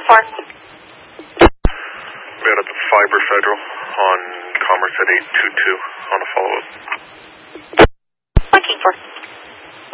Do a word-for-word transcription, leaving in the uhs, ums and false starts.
for? We had at the Fiber Federal on Commerce at eight two two on a follow-up. Looking for.